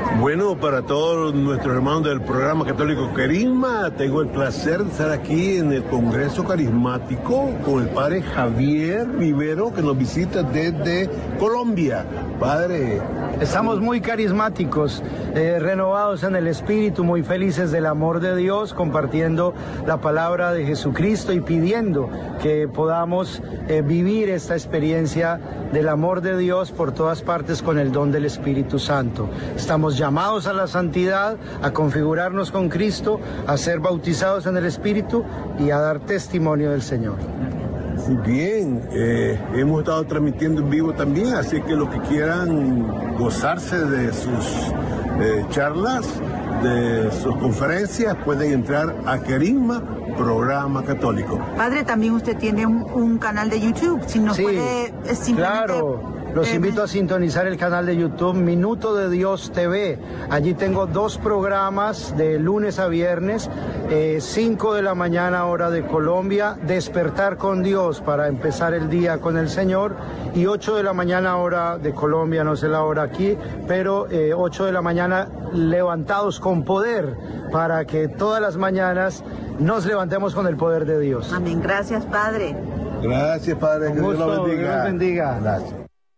Bueno, para todos nuestros hermanos del programa católico Carisma, tengo el placer de estar aquí en el Congreso Carismático con el padre Javier Rivero, que nos visita desde Colombia. Padre. Estamos muy carismáticos, renovados en el Espíritu, muy felices del amor de Dios, compartiendo la palabra de Jesucristo y pidiendo que podamos vivir esta experiencia del amor de Dios por todas partes con el don del Espíritu Santo. Estamos llamados a la santidad, a configurarnos con Cristo, a ser bautizados en el Espíritu y a dar testimonio del Señor. Bien, hemos estado transmitiendo en vivo también, así que los que quieran gozarse de sus charlas, de sus conferencias, pueden entrar a Carisma, programa católico. Padre, también usted tiene un canal de YouTube, si nos puede simplemente... Claro. Los invito a sintonizar el canal de YouTube Minuto de Dios TV. Allí tengo 2 programas de lunes a viernes, 5 de la mañana hora de Colombia, Despertar con Dios para empezar el día con el Señor, y 8 de la mañana hora de Colombia, no sé la hora aquí, pero 8 de la mañana Levantados con Poder, para que todas las mañanas nos levantemos con el poder de Dios. Amén. Gracias, Padre. Gracias, Padre. Que Dios lo bendiga. Dios bendiga. Gracias.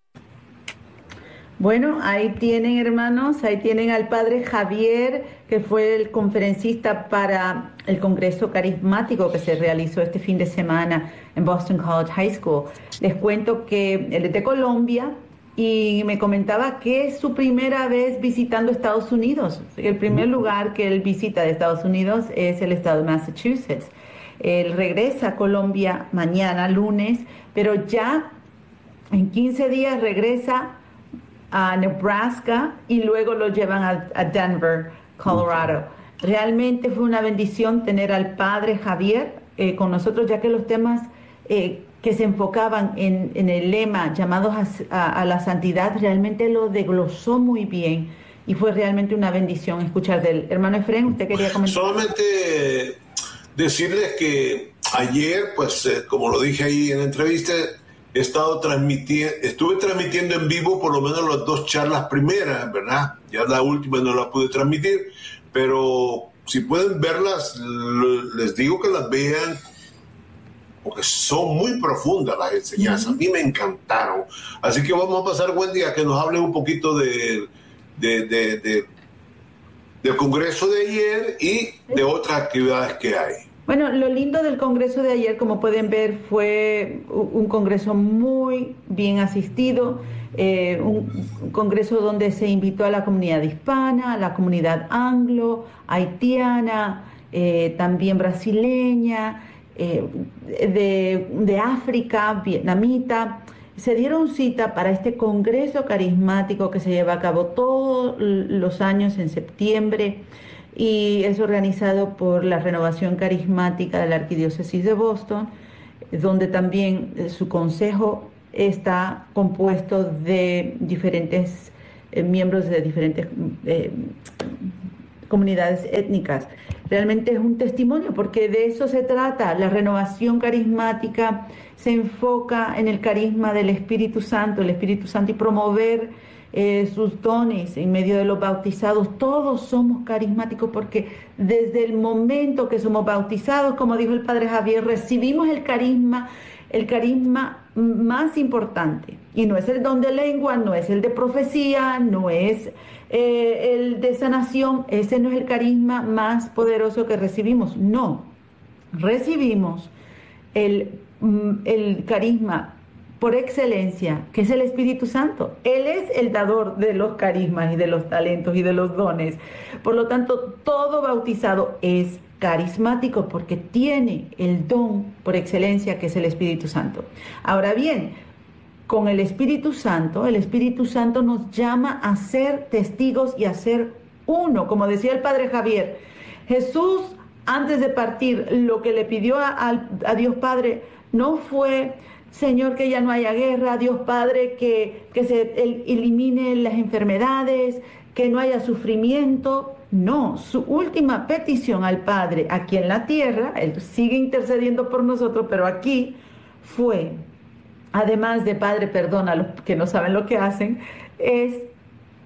Bueno, ahí tienen, hermanos, ahí tienen al padre Javier, que fue el conferencista para el Congreso Carismático que se realizó este fin de semana en Boston College High School. Les cuento que él es de Colombia y me comentaba que es su primera vez visitando Estados Unidos. El primer lugar que él visita de Estados Unidos es el estado de Massachusetts. Él regresa a Colombia mañana, lunes, pero ya en 15 días regresa a Nebraska y luego lo llevan a Denver, Colorado. Realmente fue una bendición tener al padre Javier con nosotros, ya que los temas que se enfocaban en el lema llamados a la santidad, realmente lo desglosó muy bien y fue realmente una bendición escuchar de él. Hermano Efrén, ¿usted quería comentar? Solamente decirles que ayer, pues como lo dije ahí en la entrevista, estuve transmitiendo en vivo por lo menos las 2 charlas primeras, ¿verdad? Ya la última no la pude transmitir, pero si pueden verlas, les digo que las vean, porque son muy profundas las enseñanzas. A mí me encantaron. Así que vamos a pasar, Wendy, a que nos hable un poquito del Congreso de ayer y de otras actividades que hay. Bueno, lo lindo del Congreso de ayer, como pueden ver, fue un Congreso muy bien asistido, un Congreso donde se invitó a la comunidad hispana, a la comunidad anglo, haitiana, también brasileña, de África, vietnamita. Se dieron cita para este Congreso Carismático que se lleva a cabo todos los años en septiembre, y es organizado por la Renovación Carismática de la Arquidiócesis de Boston, donde también su consejo está compuesto de diferentes miembros de diferentes comunidades étnicas. Realmente es un testimonio, porque de eso se trata. La renovación carismática se enfoca en el carisma del Espíritu Santo y promover sus dones en medio de los bautizados. Todos somos carismáticos porque desde el momento que somos bautizados, como dijo el padre Javier, recibimos el carisma más importante, y no es el don de lengua, no es el de profecía, no es el de sanación. Ese no es el carisma más poderoso que recibimos. No, recibimos el carisma por excelencia, que es el Espíritu Santo. Él es el dador de los carismas y de los talentos y de los dones. Por lo tanto, todo bautizado es carismático porque tiene el don por excelencia, que es el Espíritu Santo. Ahora bien, con el Espíritu Santo nos llama a ser testigos y a ser uno. Como decía el padre Javier, Jesús, antes de partir, lo que le pidió a Dios Padre no fue: Señor, que ya no haya guerra, Dios Padre, que se elimine las enfermedades, que no haya sufrimiento. No, su última petición al Padre aquí en la tierra, Él sigue intercediendo por nosotros, pero aquí fue, además de Padre, perdona a los que no saben lo que hacen, es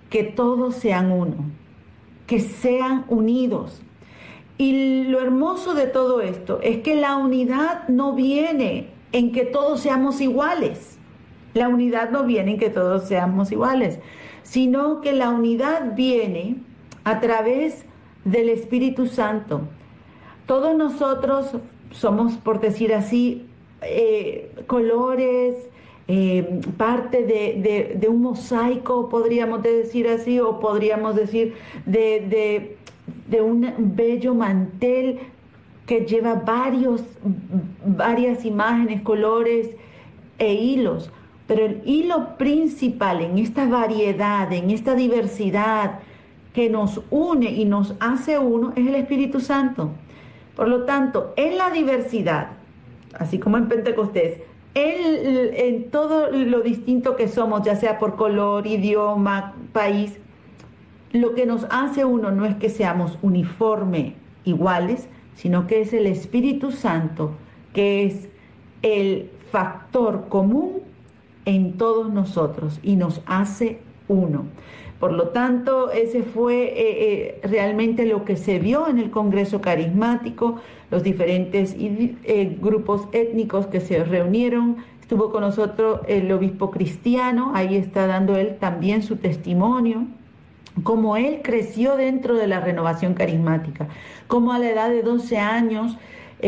que todos sean uno, que sean unidos. Y lo hermoso de todo esto es que la unidad no viene en que todos seamos iguales. La unidad no viene en que todos seamos iguales, sino que la unidad viene a través del Espíritu Santo. Todos nosotros somos, por decir así, colores, parte de un mosaico, podríamos decir así, o podríamos decir de un bello mantel que lleva varias imágenes, colores e hilos. Pero el hilo principal en esta variedad, en esta diversidad que nos une y nos hace uno, es el Espíritu Santo. Por lo tanto, en la diversidad, así como en Pentecostés, en todo lo distinto que somos, ya sea por color, idioma, país, lo que nos hace uno no es que seamos uniforme, iguales, sino que es el Espíritu Santo, que es el factor común en todos nosotros y nos hace uno. Por lo tanto, ese fue realmente lo que se vio en el Congreso Carismático, los diferentes grupos étnicos que se reunieron. Estuvo con nosotros el obispo Cristiano, ahí está dando él también su testimonio, cómo él creció dentro de la renovación carismática, cómo a la edad de 12 años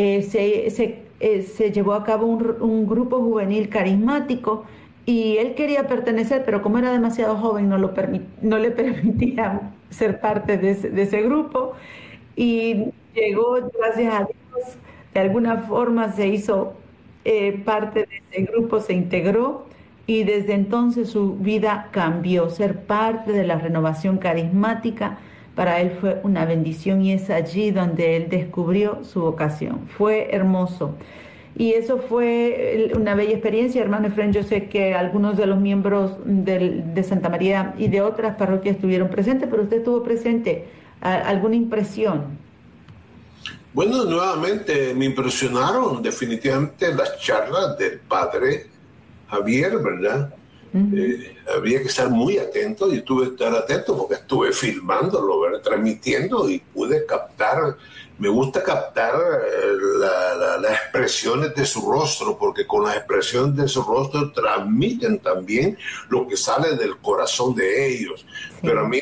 se llevó a cabo un grupo juvenil carismático. Y él quería pertenecer, pero como era demasiado joven, no le permitía ser parte de ese grupo. Y llegó, gracias a Dios, de alguna forma se hizo parte de ese grupo, se integró. Y desde entonces su vida cambió. Ser parte de la renovación carismática para él fue una bendición y es allí donde él descubrió su vocación. Fue hermoso. Y eso fue una bella experiencia, hermano Efraín. Yo sé que algunos de los miembros de Santa María y de otras parroquias estuvieron presentes, pero usted estuvo presente. ¿Alguna impresión? Bueno, nuevamente me impresionaron definitivamente las charlas del padre Javier, ¿verdad? Habría que estar muy atento y tuve que estar atento porque estuve filmándolo, ¿verdad? Transmitiendo y pude captar. Me gusta captar las expresiones de su rostro, porque con las expresiones de su rostro transmiten también lo que sale del corazón de ellos. Sí. Pero a mí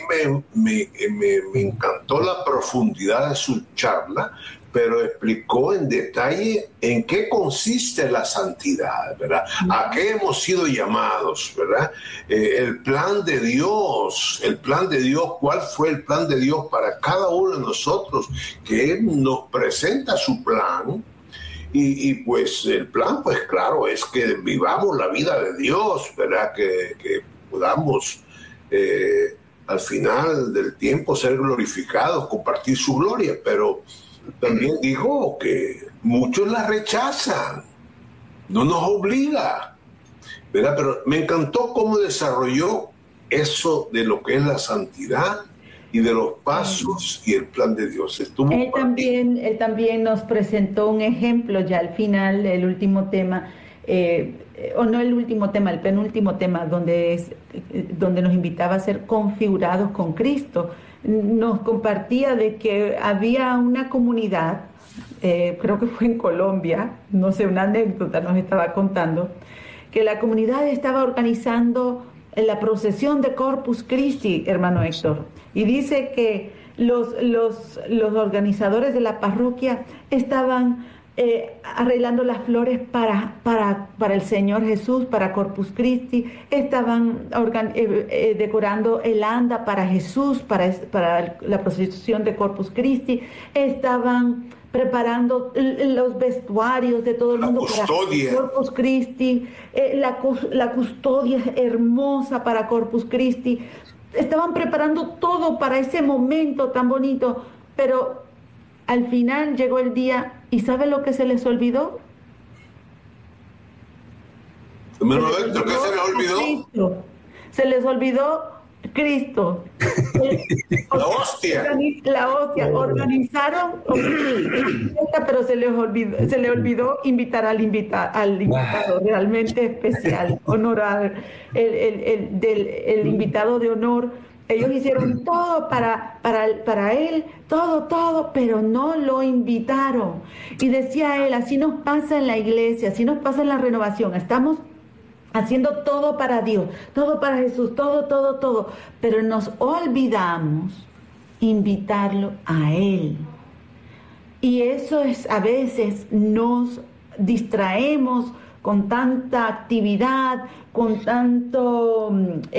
me encantó la profundidad de su charla, pero explicó en detalle en qué consiste la santidad, ¿verdad? A qué hemos sido llamados, ¿verdad? El plan de Dios, ¿cuál fue el plan de Dios para cada uno de nosotros? Que Él nos presenta su plan y pues el plan, pues claro, es que vivamos la vida de Dios, ¿verdad? Que podamos al final del tiempo ser glorificados, compartir su gloria, pero también dijo que muchos la rechazan, no nos obliga, ¿verdad? Pero me encantó cómo desarrolló eso de lo que es la santidad y de los pasos y el plan de Dios. Él también nos presentó un ejemplo ya al final, el último tema, o no el último tema, el penúltimo tema, donde nos invitaba a ser configurados con Cristo. Nos compartía de que había una comunidad, creo que fue en Colombia, no sé, una anécdota nos estaba contando, que la comunidad estaba organizando la procesión de Corpus Christi, hermano Héctor, y dice que los organizadores de la parroquia estaban arreglando las flores para el Señor Jesús, para Corpus Christi, estaban decorando el anda para Jesús, para la procesión de Corpus Christi, estaban preparando los vestuarios de todo el mundo para Corpus Christi, la custodia hermosa para Corpus Christi, estaban preparando todo para ese momento tan bonito, pero al final llegó el día y ¿sabe lo que se les olvidó? Hermano Héctor, ¿qué se les olvidó? Cristo. Se les olvidó Cristo. La hostia. La hostia. Organizaron, pero se les olvidó invitar al invitado realmente especial, honorar el invitado de honor. Ellos hicieron todo para él, todo, pero no lo invitaron. Y decía él, así nos pasa en la iglesia, así nos pasa en la renovación. Estamos haciendo todo para Dios, todo para Jesús, todo, pero nos olvidamos invitarlo a Él. Y eso es, a veces nos distraemos con tanta actividad, con tanto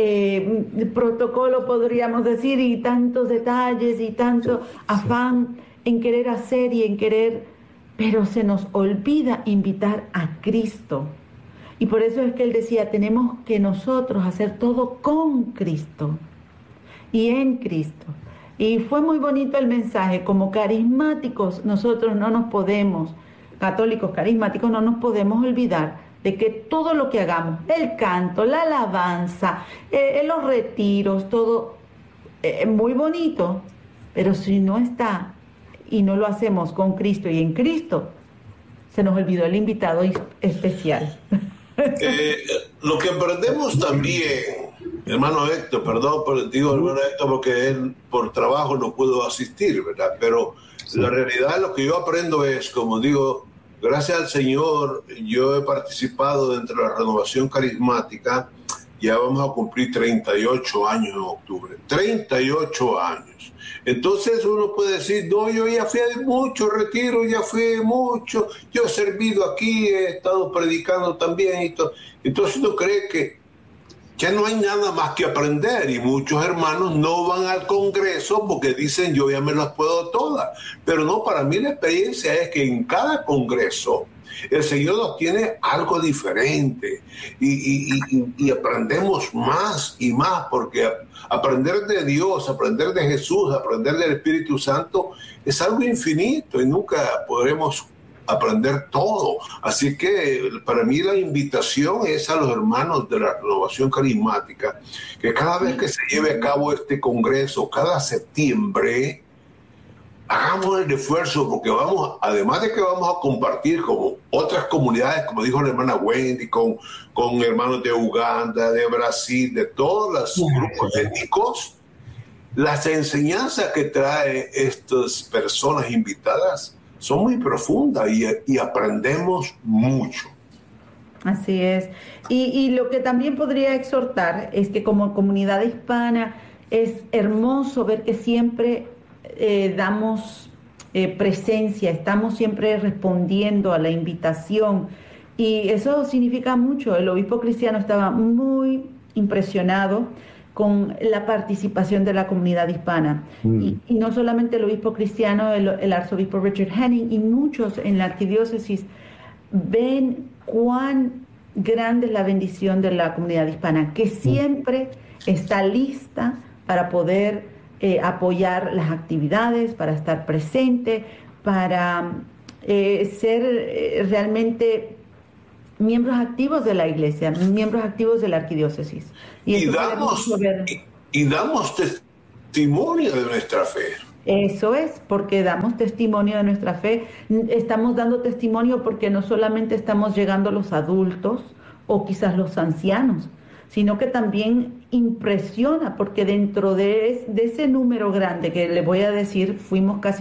protocolo, podríamos decir, y tantos detalles y tanto afán en querer hacer y en querer, pero se nos olvida invitar a Cristo. Y por eso es que él decía, tenemos que nosotros hacer todo con Cristo y en Cristo. Y fue muy bonito el mensaje. Como carismáticos, nosotros no nos podemos, católicos carismáticos, no nos podemos olvidar de que todo lo que hagamos, el canto, la alabanza, los retiros, todo muy bonito, pero si no está y no lo hacemos con Cristo y en Cristo, se nos olvidó el invitado especial. Lo que aprendemos también, hermano Héctor, perdón, digo hermano Héctor porque él por trabajo no pudo asistir, ¿verdad? Pero sí, la realidad, lo que yo aprendo es, como digo, gracias al Señor, yo he participado dentro de la renovación carismática, ya vamos a cumplir 38 años en octubre, 38 años. Entonces uno puede decir, no, yo ya fui a muchos retiros, ya fui a mucho, yo he servido aquí, he estado predicando también y todo. Entonces uno cree que ya no hay nada más que aprender y muchos hermanos no van al congreso porque dicen, yo ya me las puedo todas. Pero no, para mí la experiencia es que en cada congreso el Señor nos tiene algo diferente y aprendemos más y más, porque aprender de Dios, aprender de Jesús, aprender del Espíritu Santo es algo infinito y nunca podremos aprender todo. Así que para mí la invitación es a los hermanos de la renovación carismática que cada vez que se lleve a cabo este congreso, cada septiembre, hagamos el esfuerzo, porque vamos, además de que vamos a compartir con otras comunidades, como dijo la hermana Wendy, con hermanos de Uganda, de Brasil, de todos los grupos étnicos, las enseñanzas que traen estas personas invitadas son muy profundas y aprendemos mucho. Así es. Y lo que también podría exhortar es que como comunidad hispana es hermoso ver que siempre damos presencia, estamos siempre respondiendo a la invitación y eso significa mucho. El obispo Cristiano estaba muy impresionado con la participación de la comunidad hispana y no solamente el obispo Cristiano, el arzobispo Richard Henning y muchos en la arquidiócesis ven cuán grande es la bendición de la comunidad hispana, que siempre está lista para poder apoyar las actividades, para estar presente, para ser realmente miembros activos de la iglesia, miembros activos de la arquidiócesis. Y damos testimonio de nuestra fe. Eso es, porque damos testimonio de nuestra fe. Estamos dando testimonio porque no solamente estamos llegando a los adultos o quizás los ancianos, sino que también impresiona, porque dentro de ese número grande que les voy a decir, fuimos casi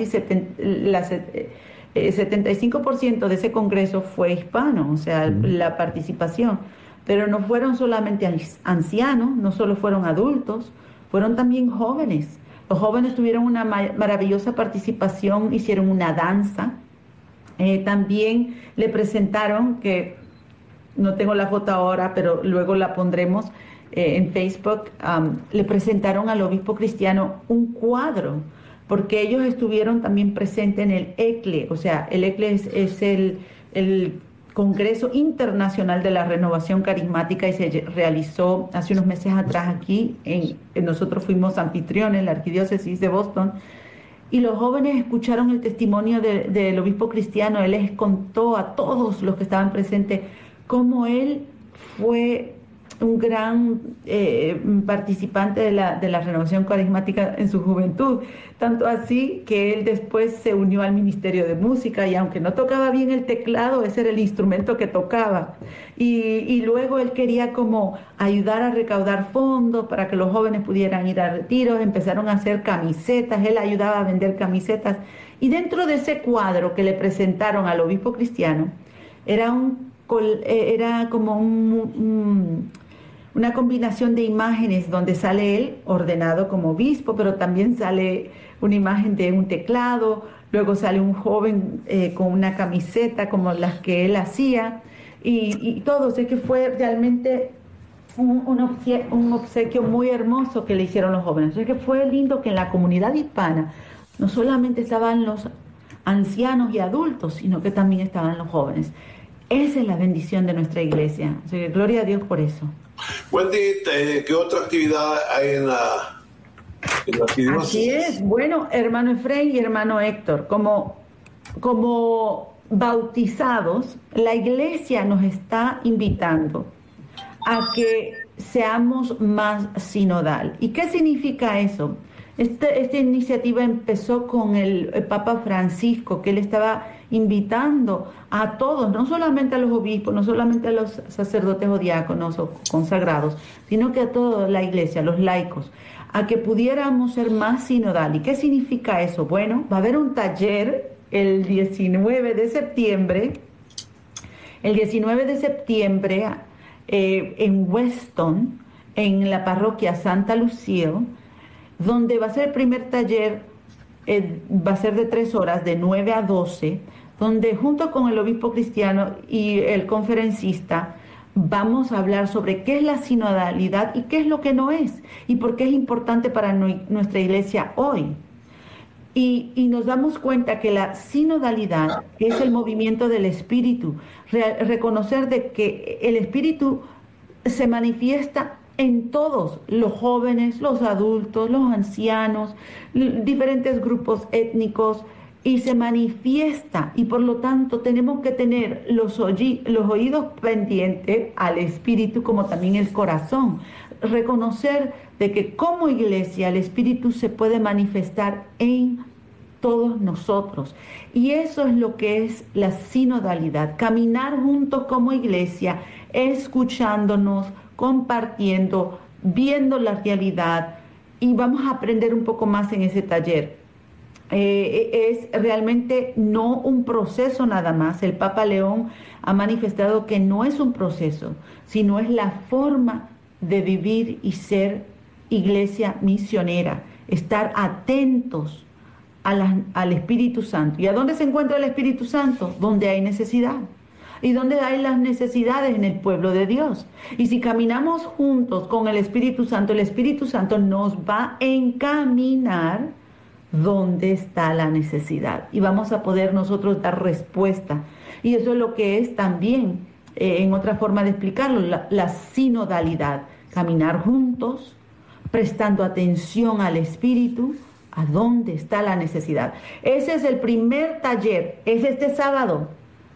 75% de ese congreso fue hispano, o sea, la participación, pero no fueron solamente ancianos, no solo fueron adultos, fueron también jóvenes. Los jóvenes tuvieron una maravillosa participación, hicieron una danza, también le presentaron, que no tengo la foto ahora, pero luego la pondremos en Facebook, le presentaron al obispo Cristiano un cuadro, porque ellos estuvieron también presentes en el ECLE, o sea, el ECLE es el Congreso Internacional de la Renovación Carismática y se realizó hace unos meses atrás aquí, nosotros fuimos anfitriones en la Arquidiócesis de Boston, y los jóvenes escucharon el testimonio del obispo Cristiano. Él les contó a todos los que estaban presentes cómo él fue un gran participante de la renovación carismática en su juventud, tanto así que él después se unió al Ministerio de Música, y aunque no tocaba bien el teclado, ese era el instrumento que tocaba, y luego él quería como ayudar a recaudar fondos para que los jóvenes pudieran ir a retiros. Empezaron a hacer camisetas, él ayudaba a vender camisetas, y dentro de ese cuadro que le presentaron al obispo cristiano era como una combinación de imágenes donde sale él ordenado como obispo, pero también sale una imagen de un teclado, luego sale un joven con una camiseta como las que él hacía, y todo. Sé que fue realmente un obsequio muy hermoso que le hicieron los jóvenes. Sé que fue lindo que en la comunidad hispana no solamente estaban los ancianos y adultos, sino que también estaban los jóvenes. Esa es la bendición de nuestra iglesia. O sea, gloria a Dios por eso. Wendy, ¿qué otra actividad hay en la actividad? Así es. Bueno, hermano Efraín y hermano Héctor, como bautizados, la iglesia nos está invitando a que seamos más sinodal. ¿Y qué significa eso? Esta iniciativa empezó con el Papa Francisco, que él estaba invitando a todos, no solamente a los obispos, no solamente a los sacerdotes o diáconos o consagrados, sino que a toda la iglesia, a los laicos, a que pudiéramos ser más sinodal. ¿Y qué significa eso? Bueno, va a haber un taller el 19 de septiembre, en Weston, en la parroquia Santa Lucía, donde va a ser el primer taller, va a ser de 3 horas, de 9 a 12, donde junto con el obispo cristiano y el conferencista vamos a hablar sobre qué es la sinodalidad y qué es lo que no es, y por qué es importante para nuestra iglesia hoy. Y nos damos cuenta que la sinodalidad es el movimiento del Espíritu, reconocer de que el Espíritu se manifiesta en todos, los jóvenes, los adultos, los ancianos, diferentes grupos étnicos, y se manifiesta, y por lo tanto tenemos que tener los oídos pendientes al Espíritu, como también el corazón, reconocer de que como iglesia el Espíritu se puede manifestar en todos nosotros, y eso es lo que es la sinodalidad, caminar juntos como iglesia, escuchándonos, compartiendo, viendo la realidad, y vamos a aprender un poco más en ese taller. Es realmente no un proceso nada más. El Papa León ha manifestado que no es un proceso, sino es la forma de vivir y ser iglesia misionera, estar atentos al Espíritu Santo. ¿Y a dónde se encuentra el Espíritu Santo? Donde hay necesidad. Y donde hay las necesidades en el pueblo de Dios. Y si caminamos juntos con el Espíritu Santo nos va a encaminar donde está la necesidad. Y vamos a poder nosotros dar respuesta. Y eso es lo que es también, en otra forma de explicarlo, la sinodalidad. Caminar juntos, prestando atención al Espíritu, a dónde está la necesidad. Ese es el primer taller, es este sábado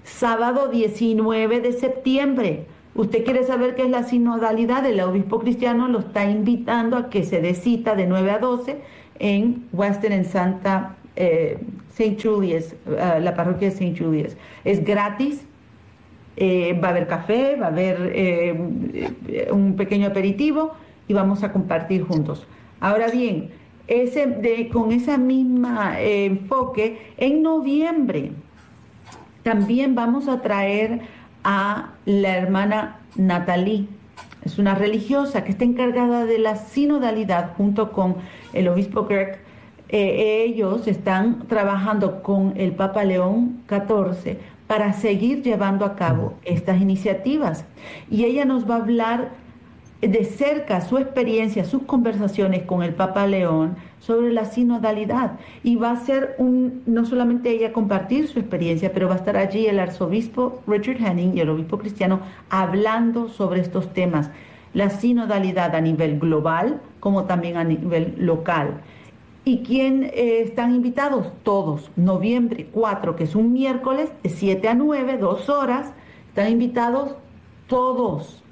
19 de septiembre. Usted quiere saber qué es la sinodalidad, el obispo cristiano lo está invitando a que se dé cita de 9 a 12 en Weston, en Santa St. Julius, la parroquia de St. Julius. Es gratis, va a haber café, va a haber un pequeño aperitivo y vamos a compartir juntos. Ahora bien, con esa misma enfoque, en noviembre también vamos a traer a la hermana Natalie. Es una religiosa que está encargada de la sinodalidad junto con el obispo Greg. Ellos están trabajando con el Papa León XIV para seguir llevando a cabo estas iniciativas. Y ella nos va a hablar de cerca su experiencia, sus conversaciones con el Papa León sobre la sinodalidad, y va a ser no solamente ella compartir su experiencia, pero va a estar allí el arzobispo Richard Henning y el obispo cristiano hablando sobre estos temas, la sinodalidad a nivel global como también a nivel local. ¿Y quién están invitados? Todos. Noviembre 4, que es un miércoles, de 7 a 9, 2 horas, están invitados todos.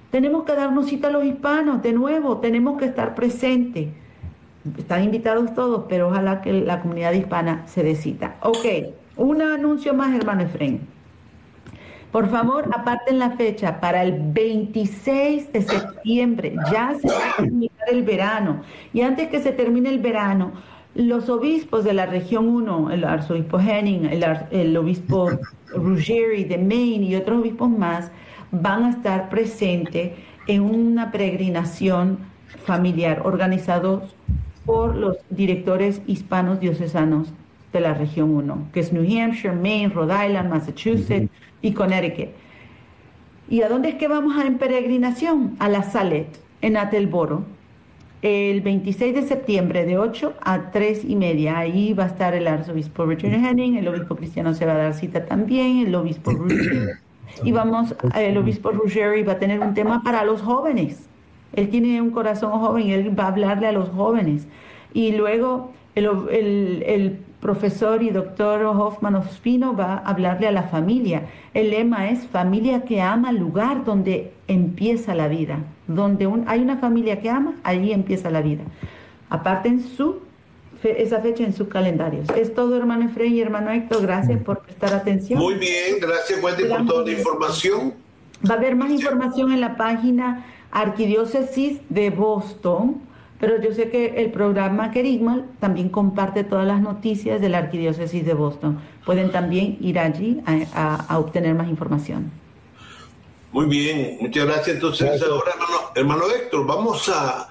Tenemos que darnos cita a los hispanos, de nuevo, tenemos que estar presentes. Están invitados todos, pero ojalá que la comunidad hispana se dé cita. Ok, un anuncio más, hermano Efraín. Por favor, aparten la fecha para el 26 de septiembre. Ya se va a terminar el verano. Y antes que se termine el verano, los obispos de la región 1, el arzobispo Henning, el obispo Ruggieri de Maine y otros obispos más, van a estar presentes en una peregrinación familiar organizados por los directores hispanos diocesanos de la región 1, que es New Hampshire, Maine, Rhode Island, Massachusetts y Connecticut. ¿Y a dónde es que vamos en peregrinación? A la Salet, en Attleboro, el 26 de septiembre de 8 a 3:30. Ahí va a estar el arzobispo Richard Henning, el obispo cristiano se va a dar cita también, el obispo Ruggieri. Y el obispo Ruggieri va a tener un tema para los jóvenes. Él tiene un corazón joven y él va a hablarle a los jóvenes. Y luego el profesor y doctor Hoffman Ospino va a hablarle a la familia. El lema es familia que ama, lugar donde empieza la vida. Donde hay una familia que ama, allí empieza la vida. Aparten esa fecha en sus calendarios. Es todo, hermano Efraín y hermano Héctor. Gracias por prestar atención. Muy bien, gracias Wendy por toda la información. Va a haber más información en la página Arquidiócesis de Boston, pero yo sé que el programa Kerigma también comparte todas las noticias de la Arquidiócesis de Boston. Pueden también ir allí a obtener más información. Muy bien, muchas gracias. Entonces, ahora, hermano Héctor, vamos a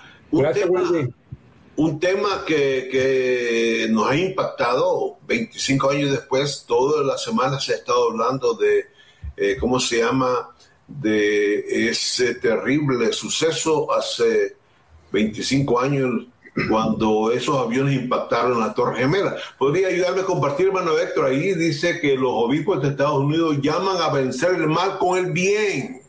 un tema que nos ha impactado 25 años después. Toda la semana se ha estado hablando de, ¿cómo se llama?, de ese terrible suceso hace 25 años cuando esos aviones impactaron la Torre Gemela. ¿Podría ayudarme a compartir, hermano Héctor? Ahí dice que los obispos de Estados Unidos llaman a vencer el mal con el bien.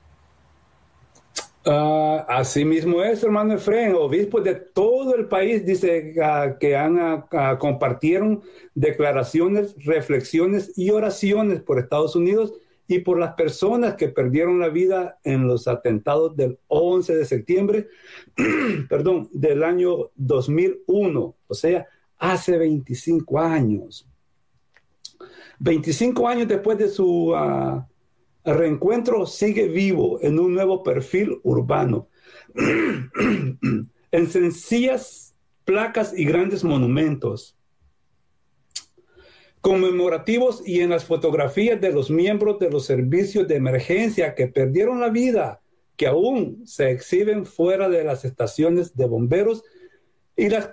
Así mismo es, hermano Efraín. Obispos de todo el país dice que compartieron declaraciones, reflexiones y oraciones por Estados Unidos y por las personas que perdieron la vida en los atentados del 11 de septiembre del año 2001, o sea, hace 25 años. 25 años después de su reencuentro, sigue vivo en un nuevo perfil urbano, en sencillas placas y grandes monumentos conmemorativos y en las fotografías de los miembros de los servicios de emergencia que perdieron la vida, que aún se exhiben fuera de las estaciones de bomberos y las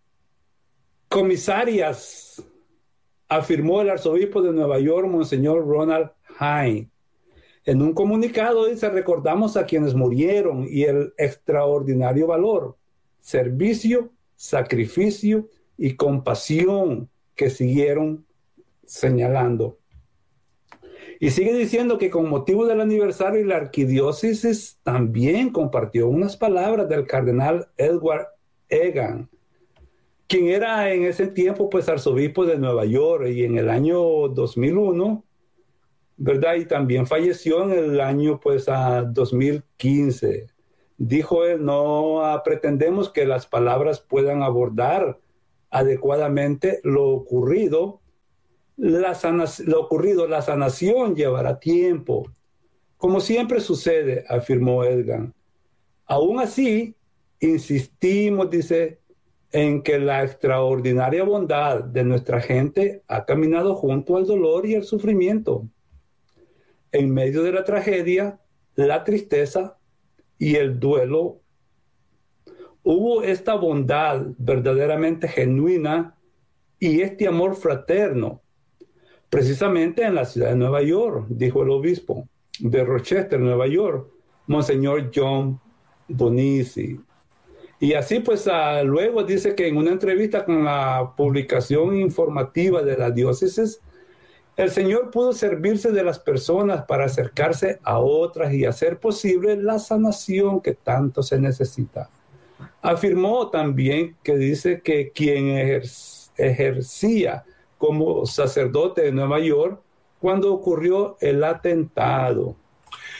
comisarias, afirmó el arzobispo de Nueva York, Monseñor Ronald Hine. En un comunicado dice: recordamos a quienes murieron y el extraordinario valor, servicio, sacrificio y compasión que siguieron señalando. Y sigue diciendo que con motivo del aniversario la arquidiócesis también compartió unas palabras del cardenal Edward Egan, quien era en ese tiempo pues arzobispo de Nueva York y en el año 2001, ¿verdad? Y también falleció en el año pues 2015. Dijo él: no pretendemos que las palabras puedan abordar adecuadamente lo ocurrido. La sanación llevará tiempo. Como siempre sucede, afirmó Edgar. Aún así, insistimos, dice, en que la extraordinaria bondad de nuestra gente ha caminado junto al dolor y el sufrimiento. En medio de la tragedia, la tristeza y el duelo, hubo esta bondad verdaderamente genuina y este amor fraterno, precisamente en la ciudad de Nueva York, dijo el obispo de Rochester, Nueva York, Monseñor John Bonizzi. Y así pues luego dice que en una entrevista con la publicación informativa de la diócesis, el Señor pudo servirse de las personas para acercarse a otras y hacer posible la sanación que tanto se necesita. Afirmó también que dice que quien ejercía como sacerdote de Nueva York cuando ocurrió el atentado.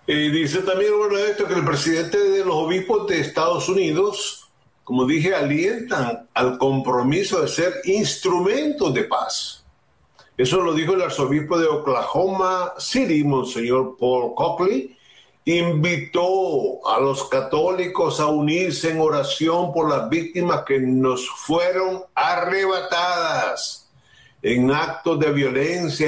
Dice también, bueno, esto que el presidente de los obispos de Estados Unidos, como dije, alientan al compromiso de ser instrumentos de paz. Eso lo dijo el arzobispo de Oklahoma City, Monseñor Paul Coakley. Invitó a los católicos a unirse en oración por las víctimas que nos fueron arrebatadas en actos de violencia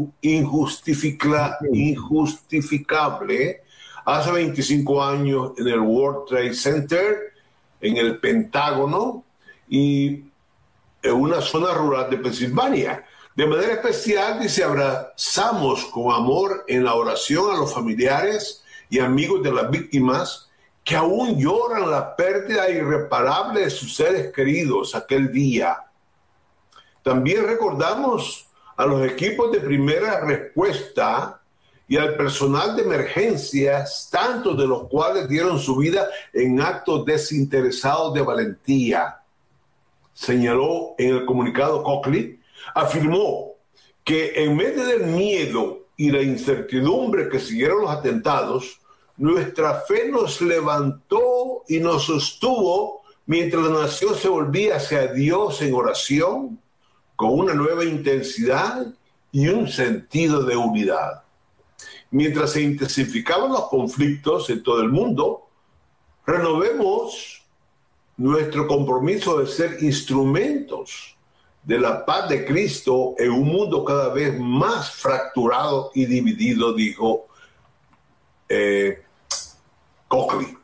injustificable hace 25 años en el World Trade Center, en el Pentágono y en una zona rural de Pensilvania. De manera especial, dice, abrazamos con amor en la oración a los familiares y amigos de las víctimas que aún lloran la pérdida irreparable de sus seres queridos aquel día. También recordamos a los equipos de primera respuesta y al personal de emergencias, tantos de los cuales dieron su vida en actos desinteresados de valentía. Señaló en el comunicado Coakley, afirmó que en medio del miedo y la incertidumbre que siguieron los atentados, nuestra fe nos levantó y nos sostuvo mientras la nación se volvía hacia Dios en oración, con una nueva intensidad y un sentido de unidad. Mientras se intensificaban los conflictos en todo el mundo, renovemos nuestro compromiso de ser instrumentos de la paz de Cristo en un mundo cada vez más fracturado y dividido, dijo Coakley.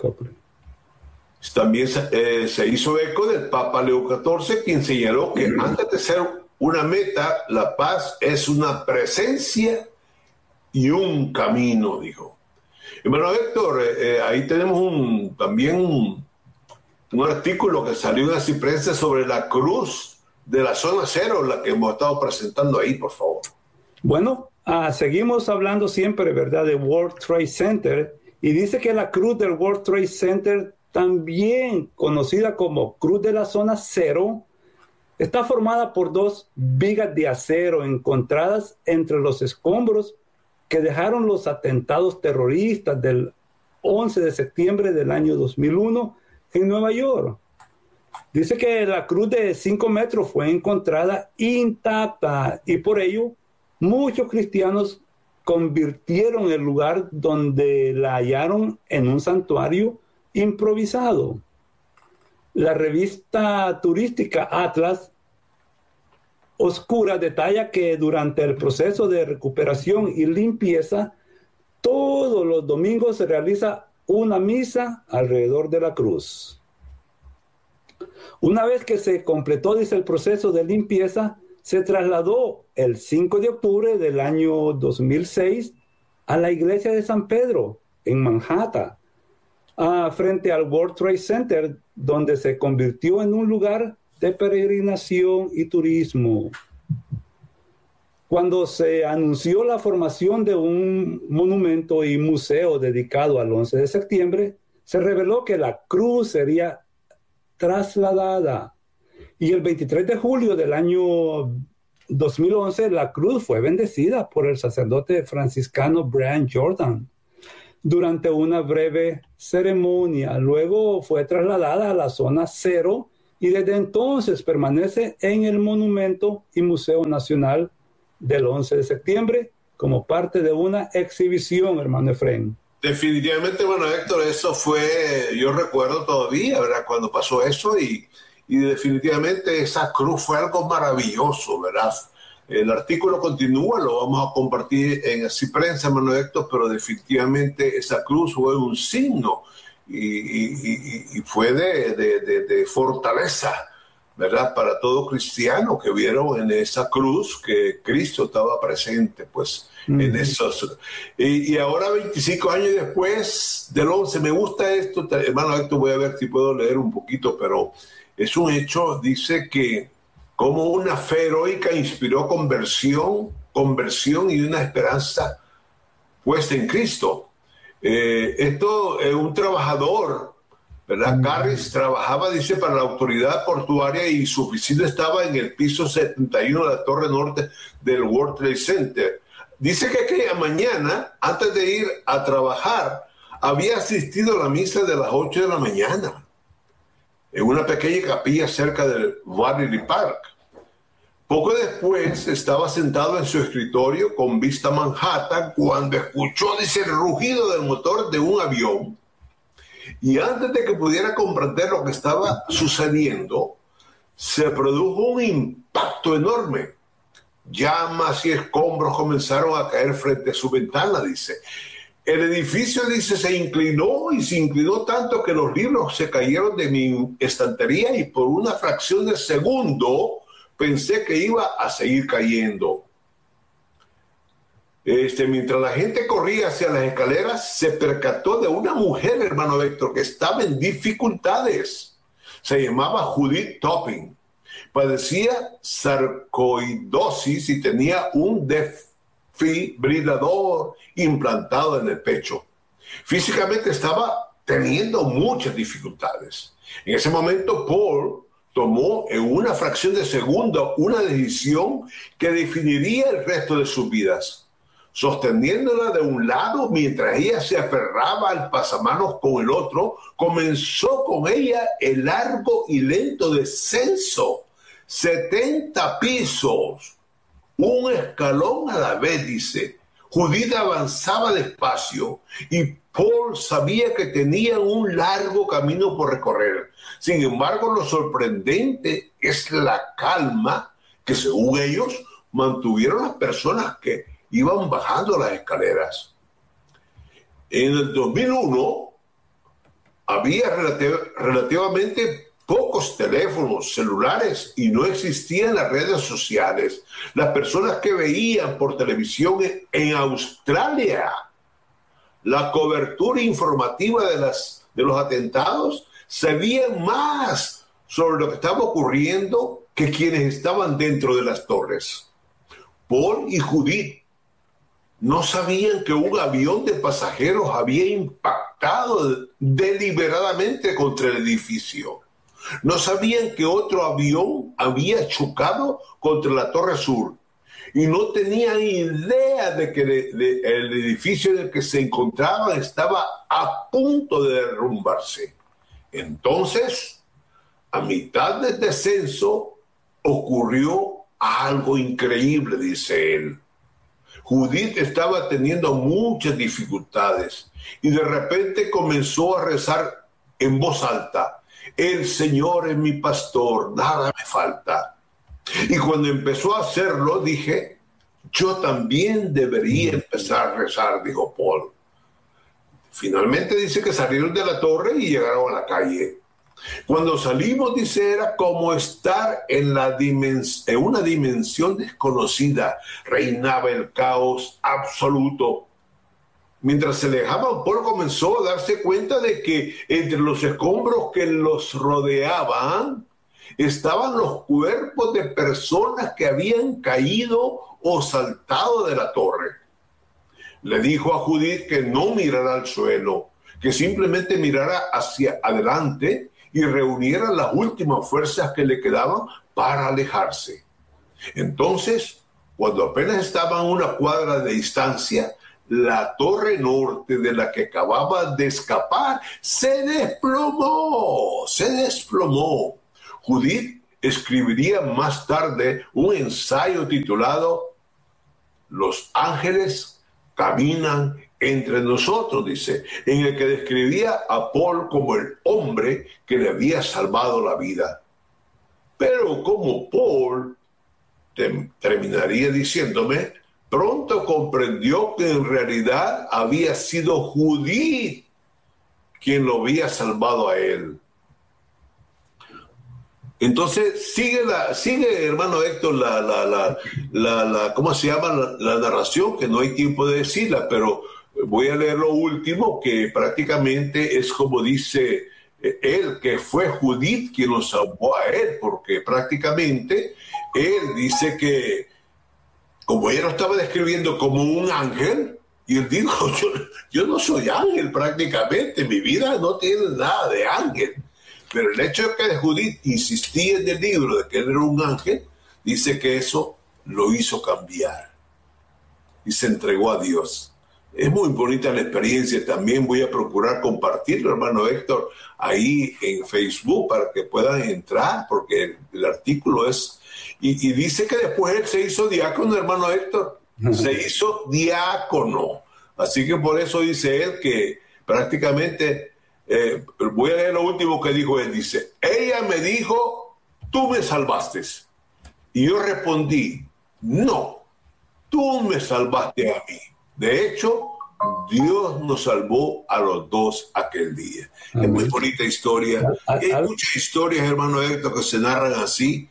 También se hizo eco del Papa Leo XIV, quien señaló que antes de ser una meta, la paz es una presencia y un camino, dijo. Hermano Héctor, ahí tenemos también un artículo que salió en la Ciprense sobre la cruz de la zona cero, la que hemos estado presentando ahí, por favor. Bueno, seguimos hablando siempre, ¿verdad?, de World Trade Center, y dice que la cruz del World Trade Center, también conocida como Cruz de la Zona Cero, está formada por 2 vigas de acero encontradas entre los escombros que dejaron los atentados terroristas del 11 de septiembre del año 2001 en Nueva York. Dice que la cruz de 5 metros fue encontrada intacta y por ello muchos cristianos convirtieron el lugar donde la hallaron en un santuario improvisado. La revista turística Atlas Oscura detalla que durante el proceso de recuperación y limpieza, todos los domingos se realiza una misa alrededor de la cruz. Una vez que se completó, dice, el proceso de limpieza, se trasladó el 5 de octubre del año 2006 a la iglesia de San Pedro en Manhattan, frente al World Trade Center, donde se convirtió en un lugar de peregrinación y turismo. Cuando se anunció la formación de un monumento y museo dedicado al 11 de septiembre, se reveló que la cruz sería trasladada. Y el 23 de julio del año 2011, la cruz fue bendecida por el sacerdote franciscano Brian Jordan durante una breve ceremonia. Luego fue trasladada a la zona cero y desde entonces permanece en el Monumento y Museo Nacional del 11 de septiembre como parte de una exhibición, hermano Efraín. Definitivamente, bueno, Héctor, eso fue, yo recuerdo todavía, ¿verdad?, cuando pasó eso y definitivamente esa cruz fue algo maravilloso, ¿verdad? El artículo continúa, lo vamos a compartir en Ciprense, hermano Héctor, pero definitivamente esa cruz fue un signo y fue de fortaleza, ¿verdad?, para todo cristiano que vieron en esa cruz que Cristo estaba presente, pues, en esos. Y ahora, 25 años después del 11, me gusta esto, hermano Héctor, voy a ver si puedo leer un poquito, pero es un hecho, dice que como una fe heroica inspiró conversión y una esperanza puesta en Cristo. Esto es un trabajador, ¿verdad? Carris trabajaba, dice, para la autoridad portuaria y su oficina estaba en el piso 71 de la torre norte del World Trade Center. dice que aquella mañana, antes de ir a trabajar, había asistido a la misa de las 8 de la mañana en una pequeña capilla cerca del Battery Park. Poco después estaba sentado en su escritorio con vista a Manhattan cuando escuchó, dice, el rugido del motor de un avión, y antes de que pudiera comprender lo que estaba sucediendo, se produjo un impacto enorme. Llamas y escombros comenzaron a caer frente a su ventana, dice. El edificio, dice, se inclinó tanto que los libros se cayeron de mi estantería y por una fracción de segundo pensé que iba a seguir cayendo. Mientras la gente corría hacia las escaleras, se percató de una mujer, hermano Héctor, que estaba en dificultades. Se llamaba Judith Topping. Padecía sarcoidosis y tenía un desfibrilador implantado en el pecho. Físicamente estaba teniendo muchas dificultades. En ese momento, Paul tomó en una fracción de segundo una decisión que definiría el resto de sus vidas. Sosteniéndola de un lado mientras ella se aferraba al pasamanos con el otro, comenzó con ella el largo y lento descenso. 70 pisos, un escalón a la vez, dice. Judith avanzaba despacio y Paul sabía que tenía un largo camino por recorrer. Sin embargo, lo sorprendente es la calma que, según ellos, mantuvieron las personas que iban bajando las escaleras. En el 2001 había relativamente pocos teléfonos celulares y no existían las redes sociales. Las personas que veían por televisión en Australia la cobertura informativa de los atentados sabían más sobre lo que estaba ocurriendo que quienes estaban dentro de las torres. Paul y Judith no sabían que un avión de pasajeros había impactado deliberadamente contra el edificio. No sabían que otro avión había chocado contra la Torre Sur y no tenían idea de que el edificio en el que se encontraban estaba a punto de derrumbarse. Entonces, a mitad del descenso, ocurrió algo increíble, dice él. Judith estaba teniendo muchas dificultades y de repente comenzó a rezar en voz alta. El Señor es mi pastor, nada me falta. Y cuando empezó a hacerlo, dije, yo también debería empezar a rezar, dijo Paul. Finalmente dice que salieron de la torre y llegaron a la calle. Cuando salimos, dice, era como estar en una dimensión desconocida. Reinaba el caos absoluto. Mientras se alejaban, Paul comenzó a darse cuenta de que entre los escombros que los rodeaban estaban los cuerpos de personas que habían caído o saltado de la torre. Le dijo a Judith que no mirara al suelo, que simplemente mirara hacia adelante y reuniera las últimas fuerzas que le quedaban para alejarse. Entonces, cuando apenas estaban a una cuadra de distancia, la torre norte de la que acababa de escapar se desplomó. Judith escribiría más tarde un ensayo titulado Los ángeles caminan entre nosotros, dice, en el que describía a Paul como el hombre que le había salvado la vida. Pero como Paul terminaría diciéndome, pronto comprendió que en realidad había sido Judith quien lo había salvado a él. Entonces sigue hermano Héctor, ¿cómo se llama? La narración, que no hay tiempo de decirla, pero voy a leer lo último, que prácticamente es como dice él, que fue Judith quien lo salvó a él, porque prácticamente él dice que, como ella lo estaba describiendo como un ángel, y él dijo, yo no soy ángel prácticamente, mi vida no tiene nada de ángel. Pero el hecho de que Judith insistía en el libro de que él era un ángel, dice que eso lo hizo cambiar. y se entregó a Dios. Es muy bonita la experiencia. También voy a procurar compartirlo, hermano Héctor, ahí en Facebook para que puedan entrar, porque el artículo es... Y dice que después él se hizo diácono, hermano Héctor. Se hizo diácono. Así que por eso dice él que prácticamente... voy a leer lo último que dijo él. Dice, ella me dijo, tú me salvaste. Y yo respondí, no, tú me salvaste a mí. De hecho, Dios nos salvó a los dos aquel día. Es muy bonita historia. Hay muchas historias, hermano Héctor, que se narran así.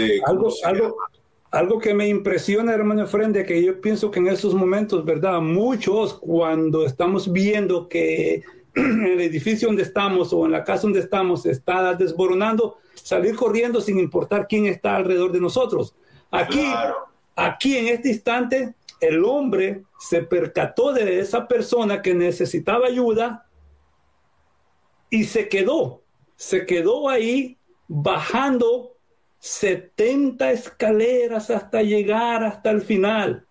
Algo que me impresiona, hermano Efraín, de que yo pienso que en esos momentos, ¿verdad? Muchos, cuando estamos viendo que el edificio donde estamos o en la casa donde estamos está desboronando, salir corriendo sin importar quién está alrededor de nosotros. Aquí en este instante, el hombre se percató de esa persona que necesitaba ayuda y se quedó ahí bajando 70 escaleras hasta llegar hasta el final.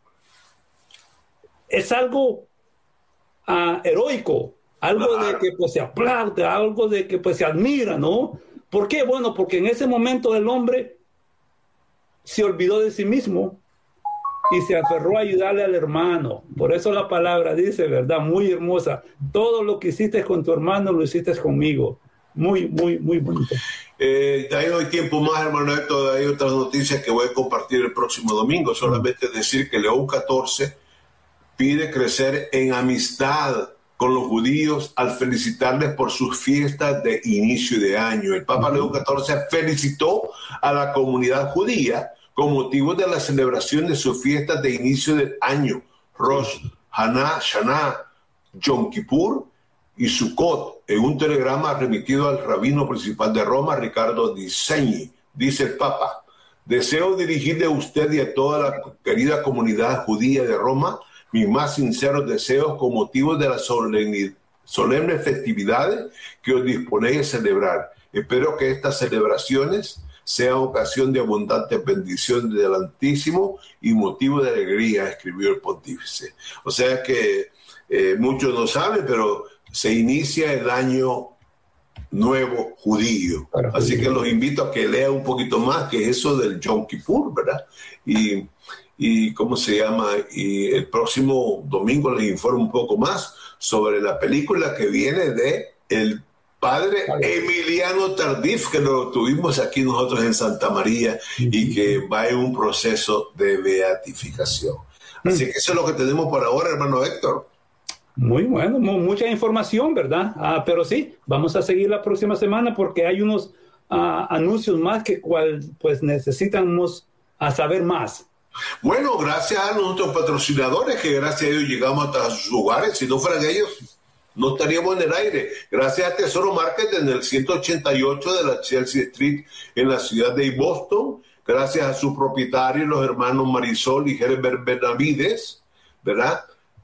Es algo heroico, algo de que pues se aplaude, algo de que pues se admira, ¿no? ¿Por qué? Bueno, porque en ese momento el hombre se olvidó de sí mismo y se aferró a ayudarle al hermano. Por eso la palabra dice, ¿verdad? Muy hermosa. Todo lo que hiciste con tu hermano lo hiciste conmigo. Muy, muy, muy bonito. Ya no hay tiempo más, hermano Héctor. Hay otras noticias que voy a compartir el próximo domingo. Solamente decir que León XIV pide crecer en amistad con los judíos al felicitarles por sus fiestas de inicio de año. El Papa León XIV felicitó a la comunidad judía con motivo de la celebración de sus fiestas de inicio del año, Rosh Hashanah, Yom Kippur y Sukkot, en un telegrama remitido al rabino principal de Roma, Ricardo Di Segni. Dice el Papa: deseo dirigirle a usted y a toda la querida comunidad judía de Roma mis más sinceros deseos con motivo de las solemnes festividades que os disponéis a celebrar. Espero que estas celebraciones sean ocasión de abundantes bendiciones del Altísimo y motivo de alegría, escribió el pontífice. O sea que muchos no saben, pero se inicia el año nuevo judío. Así que los invito a que lean un poquito más, que es eso del Yom Kippur, ¿verdad? Y ¿cómo se llama? Y el próximo domingo les informo un poco más sobre la película que viene de el padre Emiliano Tardif, que lo tuvimos aquí nosotros en Santa María y que va en un proceso de beatificación. Así que eso es lo que tenemos por ahora, hermano Héctor. Muy bueno, mucha información, ¿verdad? Pero sí, vamos a seguir la próxima semana porque hay unos anuncios más que pues necesitamos saber más. Bueno, gracias a nuestros patrocinadores, que gracias a ellos llegamos hasta sus hogares. Si no fueran ellos, no estaríamos en el aire. Gracias a Tesoro Market en el 188 de la Chelsea Street en la ciudad de Boston. Gracias a sus propietarios, los hermanos Marisol y Herbert Benavides, ¿verdad?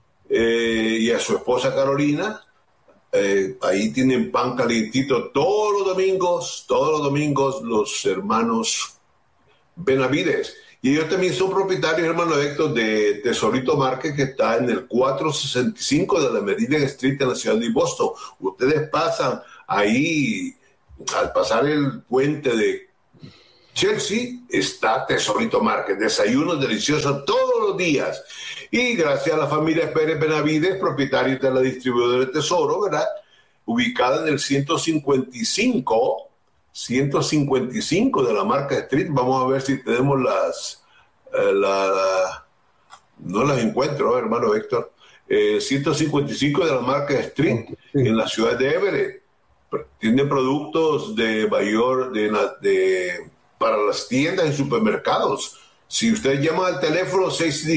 Y a su esposa Carolina. Ahí tienen pan calientito todos los domingos los hermanos Benavides. Y ellos también son propietarios, hermano Héctor, de Tesorito Market, que está en el 465 de la Meridian Street en la ciudad de Boston. Ustedes pasan ahí, al pasar el puente de Chelsea, está Tesorito Market. Desayunos deliciosos todos los días. Y gracias a la familia Pérez Benavides, propietarios de la distribuidora de Tesoro, ¿verdad? Ubicada en el 155 de la Market Street. Vamos a ver si tenemos no las encuentro, hermano Héctor. 155 de la Market Street, en la ciudad de Everett. Tiene productos de mayor para las tiendas y supermercados. Si usted llama al teléfono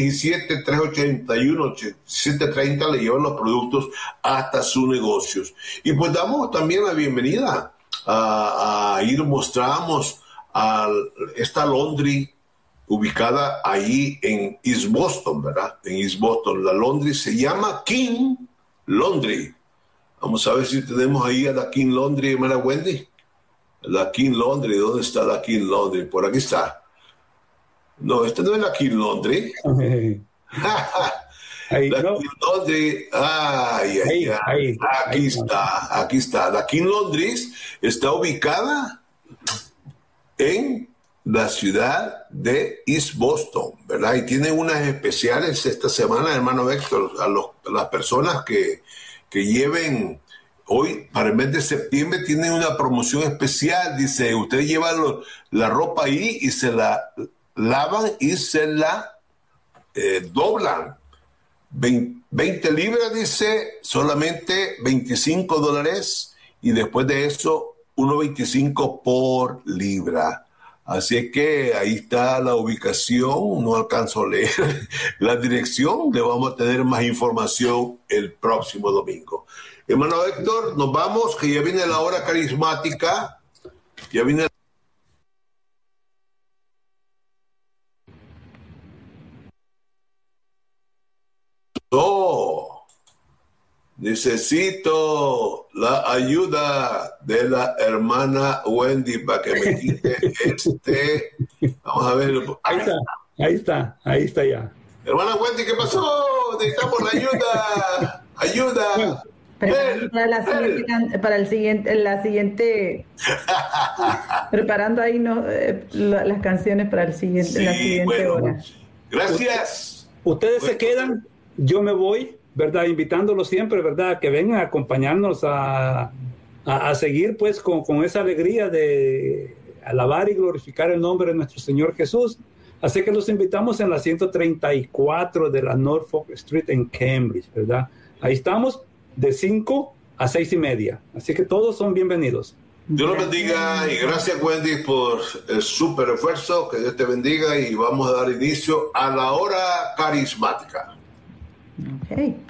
617-381-8730, le llevan los productos hasta sus negocios. Y pues damos también la bienvenida a ir, mostramos a esta laundry ubicada ahí en East Boston, ¿verdad? En East Boston. La laundry se llama King Laundry. Vamos a ver si tenemos ahí a la King Laundry, hermana Wendy. La King Laundry, ¿dónde está la King Laundry? Por aquí está. No, esta no es la King Laundry. Ahí, La no. King Laundry, aquí está. La King Laundry está ubicada en la ciudad de East Boston, ¿verdad? Y tiene unas especiales esta semana, hermano Héctor, a las personas que lleven hoy, para el mes de septiembre, tienen una promoción especial. Dice, usted lleva la ropa ahí y se la lavan y se la doblan. 20 libras, dice, solamente $25, y después de eso, $1.25 por libra. Así que ahí está la ubicación, no alcanzo a leer la dirección, le vamos a tener más información el próximo domingo. Hermano Héctor, nos vamos, que ya viene la hora carismática, ya viene. Necesito la ayuda de la hermana Wendy para que me quite vamos a ver. Ahí está ya. Hermana Wendy, ¿qué pasó? Necesitamos la ayuda. Preparando ahí las canciones para la siguiente hora. Gracias. Ustedes se quedan, yo me voy, ¿verdad? Invitándolos siempre, ¿verdad? Que vengan a acompañarnos a seguir pues con esa alegría de alabar y glorificar el nombre de nuestro Señor Jesús. Así que los invitamos en la 134 de la Norfolk Street en Cambridge, ¿verdad? Ahí estamos de 5 a 6:30. Así que todos son bienvenidos. Dios los bendiga y gracias, Wendy, por el súper esfuerzo. Que Dios te bendiga y vamos a dar inicio a la hora carismática. Okay.